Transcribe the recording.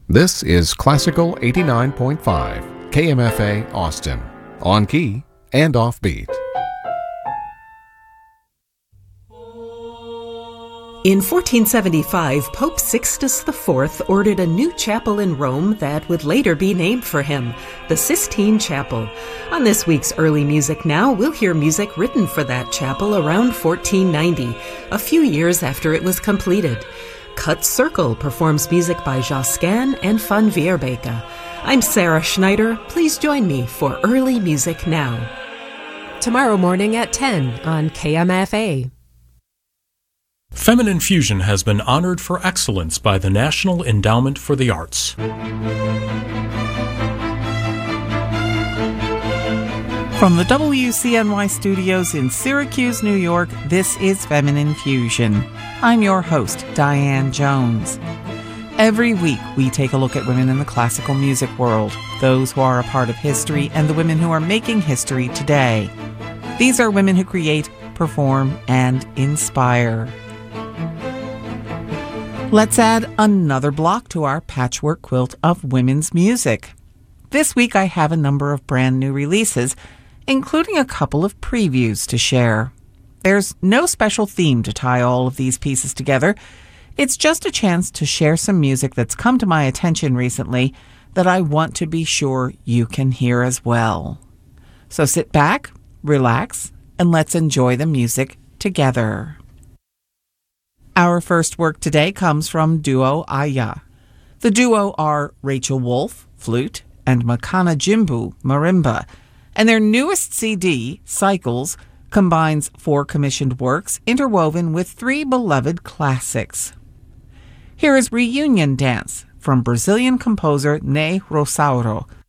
This is Classical 89.5, KMFA Austin, on key and offbeat. In 1475, Pope Sixtus IV ordered a new chapel in Rome that would later be named for him, the Sistine Chapel. On this week's Early Music Now, we'll hear music written for that chapel around 1490, a few years after it was completed. Cut Circle performs music by Josquin and Van Weerbeke. I'm Sarah Schneider. Please join me for Early Music Now. Tomorrow morning at 10 on KMFA. Feminine Fusion has been honored for excellence by the National Endowment for the Arts. From the WCNY studios in Syracuse, New York, this is Feminine Fusion. I'm your host, Diane Jones. Every week, we take a look at women in the classical music world, those who are a part of history and the women who are making history today. These are women who create, perform, and inspire. Let's add another block to our patchwork quilt of women's music. This week I have a number of brand new releases, including a couple of previews to share. There's no special theme to tie all of these pieces together. It's just a chance to share some music that's come to my attention recently that I want to be sure you can hear as well. So sit back, relax, and let's enjoy the music together. Our first work today comes from Duo Aya. The duo are Rachel Wolf, flute, and Makana Jimbu, marimba, and their newest CD, Cycles, combines 4 commissioned works interwoven with 3 beloved classics. Here is Reunion Dance from Brazilian composer Ney Rosauro,